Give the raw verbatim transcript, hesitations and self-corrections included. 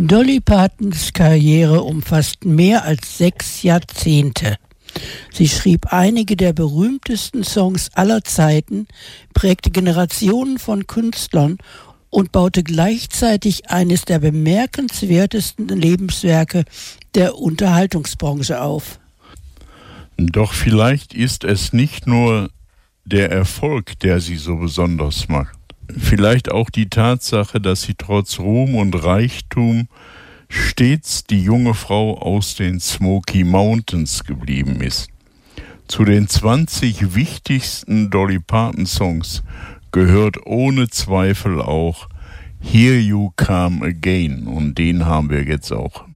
Dolly Partons Karriere umfasst mehr als sechs Jahrzehnte. Sie schrieb einige der berühmtesten Songs aller Zeiten, prägte Generationen von Künstlern und baute gleichzeitig eines der bemerkenswertesten Lebenswerke der Unterhaltungsbranche auf. Doch vielleicht ist es nicht nur der Erfolg, der sie so besonders macht. Vielleicht auch die Tatsache, dass sie trotz Ruhm und Reichtum stets die junge Frau aus den Smoky Mountains geblieben ist. Zu den zwanzig wichtigsten Dolly Parton Songs gehört ohne Zweifel auch Here You Come Again, und den haben wir jetzt auch.